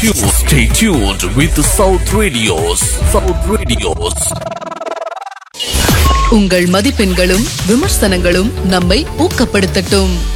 Stay tuned with South Radios. South Radios. உங்கள் மதிப்பெண்களும் விமர்சனங்களும் நம்மை ஊக்கப்படுத்தட்டும்.